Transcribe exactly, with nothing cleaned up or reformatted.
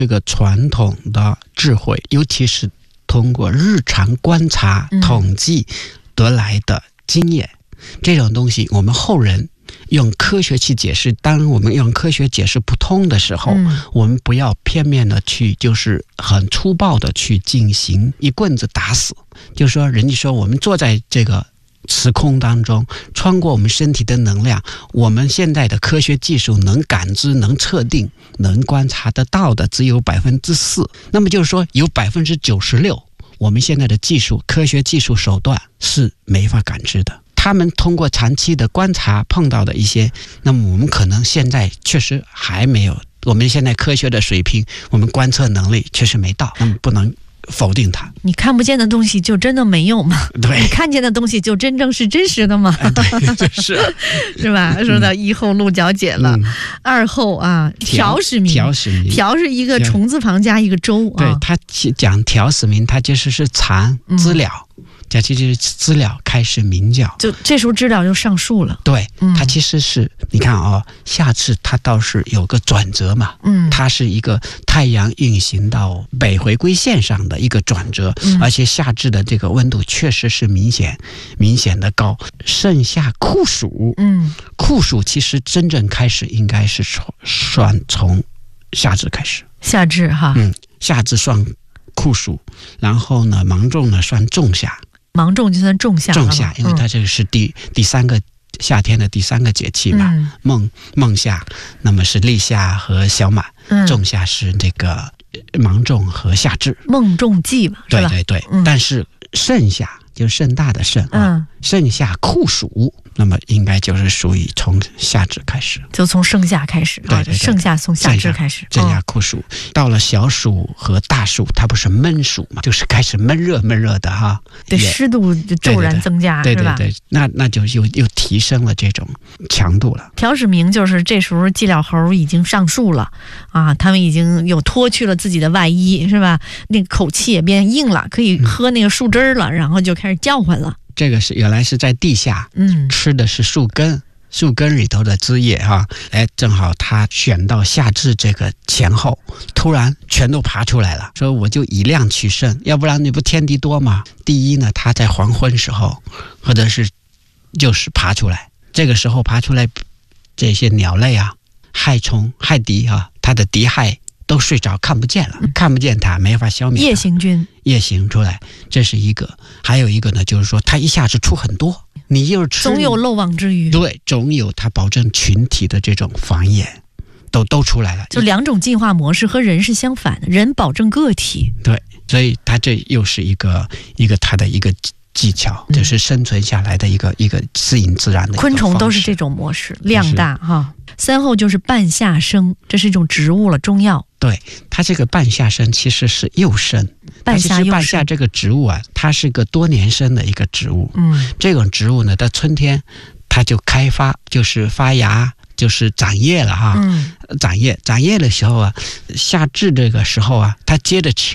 这个传统的智慧，尤其是通过日常观察、统计得来的经验，嗯、这种东西我们后人用科学去解释，当我们用科学解释不通的时候，嗯、我们不要片面的去，就是很粗暴的去进行一棍子打死。就是说，人家说我们坐在这个时空当中，穿过我们身体的能量，我们现在的科学技术能感知、能测定、能观察得到的只有百分之四。那么就是说，有百分之九十六，我们现在的技术、科学技术手段是没法感知的。他们通过长期的观察碰到的一些，那么我们可能现在确实还没有，我们现在科学的水平，我们观测能力确实没到，那么不能否定它。 你看不见的东西就真的没有吗？ 对， 你看见的东西就真正是真实的吗？ 哎、对，是是吧？说到一后鹿角解了，嗯、二后啊，条史明， 条史明， 条是一个虫字旁加一个周啊。 对，他讲条史明，他就是是藏资料。嗯，这就是资料开始明教， 就这时候资料就上树了。 对，嗯、它其实是你看哦，夏至它倒是有个转折嘛，嗯，它是一个太阳运行到北回归线上的一个转折，嗯、而且夏至的这个温度确实是明显明显的高。盛夏酷暑，嗯，酷暑其实真正开始应该是算从夏至开始， 夏至哈， 嗯，夏至算酷暑，然后呢，芒种呢算仲夏。 芒种就算仲夏， 仲夏，因为它这个是第、嗯、第三个夏天的第三个节气嘛。嗯、孟孟夏，那么是立夏和小满，嗯、仲夏是这个芒种和夏至。 孟仲季嘛， 对对对。嗯、但是盛夏就是盛大的盛啊，嗯、盛夏酷暑，那么应该就是属于从夏至开始， 就从盛夏开始， 对对对， 盛夏从夏至开始， 盛夏酷暑，哦、到了小暑和大暑，它不是闷暑嘛，就是开始闷热闷热的哈， 对，湿度就骤然增加， 对对对， 是吧？ 对对对，那那就又又提升了这种强度了。 条史明就是这时候寂了猴已经上树了啊，他们已经有脱去了自己的外衣，是吧？那个口气也变硬了，可以喝那个树枝了，嗯、然后就开始叫唤了。 这个是原来是在地下，嗯，吃的是树根，树根里头的枝叶哈，哎，正好他选到夏至这个前后，突然全都爬出来了，说我就以量取胜，要不然你不天敌多吗？第一呢，他在黄昏时候，或者是就是爬出来，这个时候爬出来，这些鸟类啊、害虫、害敌啊，它的敌害都睡着看不见了，嗯、看不见它，没法消灭它。 夜行军夜行出来，这是一个。还有一个呢，就是说它一下子出很多，你又吃， 总有漏网之鱼。 对，总有它保证群体的这种繁衍，都都出来了。 就两种进化模式和人是相反的，人保证个体。 对，所以它这又是一个一个它的一个技巧， 嗯、 就是生存下来的一个一个适应自然的一个方式。 昆虫都是这种模式，量大哈。三后就是半夏生，这是一种植物了，中药。 对，它这个半夏生其实是幼生， 半夏幼生。 半夏这个植物啊，它是个多年生的一个植物。嗯，这种植物呢，到春天它就开发，就是发芽，就是长叶了哈。嗯，长叶，长叶的时候啊，夏至这个时候啊，它接着吃。